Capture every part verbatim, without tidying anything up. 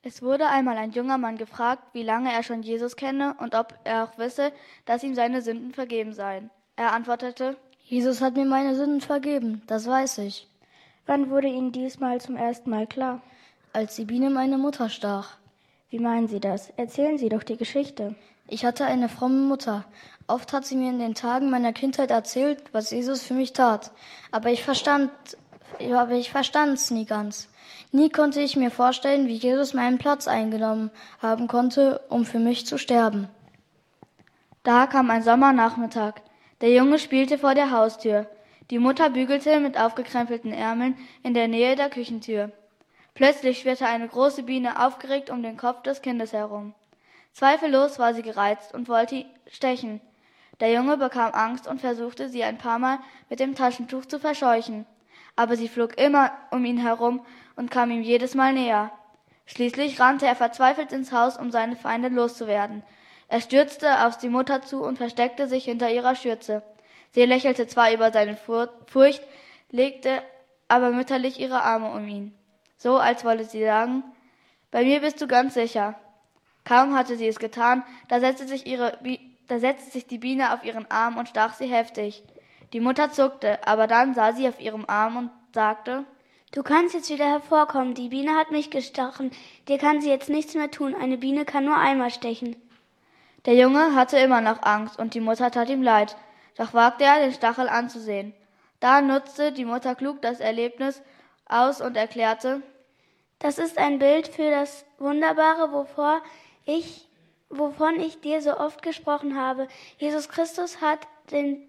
Es wurde einmal ein junger Mann gefragt, wie lange er schon Jesus kenne und ob er auch wisse, dass ihm seine Sünden vergeben seien. Er antwortete: Jesus hat mir meine Sünden vergeben, das weiß ich. Wann wurde Ihnen diesmal zum ersten Mal klar? Als die Biene meine Mutter stach. Wie meinen Sie das? Erzählen Sie doch die Geschichte. Ich hatte eine fromme Mutter. Oft hat sie mir in den Tagen meiner Kindheit erzählt, was Jesus für mich tat. Aber ich verstand, aber ich verstand's nie ganz. Nie konnte ich mir vorstellen, wie Jesus meinen Platz eingenommen haben konnte, um für mich zu sterben. Da kam ein Sommernachmittag. Der Junge spielte vor der Haustür. Die Mutter bügelte mit aufgekrempelten Ärmeln in der Nähe der Küchentür. Plötzlich schwirrte eine große Biene aufgeregt um den Kopf des Kindes herum. Zweifellos war sie gereizt und wollte stechen. Der Junge bekam Angst und versuchte, sie ein paar Mal mit dem Taschentuch zu verscheuchen. Aber sie flog immer um ihn herum und kam ihm jedes Mal näher. Schließlich rannte er verzweifelt ins Haus, um seine Feinde loszuwerden. Er stürzte auf die Mutter zu und versteckte sich hinter ihrer Schürze. Sie lächelte zwar über seine Furcht, legte aber mütterlich ihre Arme um ihn. So, als wolle sie sagen: Bei mir bist du ganz sicher. Kaum hatte sie es getan, da setzte sich, ihre, da setzte sich die Biene auf ihren Arm und stach sie heftig. Die Mutter zuckte, aber dann sah sie auf ihrem Arm und sagte: Du kannst jetzt wieder hervorkommen, die Biene hat mich gestochen, dir kann sie jetzt nichts mehr tun, eine Biene kann nur einmal stechen. Der Junge hatte immer noch Angst und die Mutter tat ihm leid, doch wagte er, den Stachel anzusehen. Da nutzte die Mutter klug das Erlebnis aus und erklärte: Das ist ein Bild für das Wunderbare, wovor ich, wovon ich dir so oft gesprochen habe. Jesus Christus hat den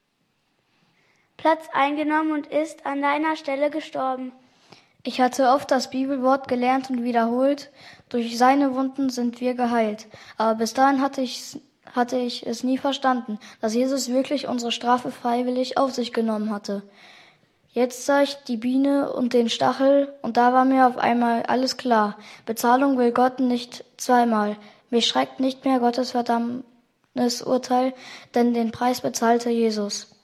Platz eingenommen und ist an deiner Stelle gestorben. Ich hatte oft das Bibelwort gelernt und wiederholt: Durch seine Wunden sind wir geheilt. Aber bis dahin hatte ich, hatte ich es nie verstanden, dass Jesus wirklich unsere Strafe freiwillig auf sich genommen hatte. Jetzt sah ich die Biene und den Stachel und da war mir auf einmal alles klar. Bezahlung will Gott nicht zweimal. Mich schreckt nicht mehr Gottes Verdammnisurteil, denn den Preis bezahlte Jesus.